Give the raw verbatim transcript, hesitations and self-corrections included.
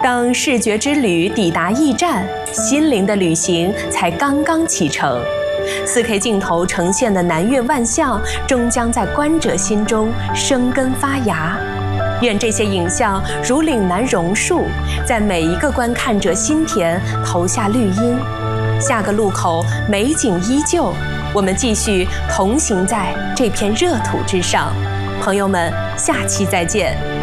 当视觉之旅抵达驿站，心灵的旅行才刚刚启程。四 K 镜头呈现的南岳万象，终将在观者心中生根发芽。愿这些影像如岭南榕树，在每一个观看者心田投下绿荫。下个路口美景依旧，我们继续同行在这片热土之上。朋友们，下期再见。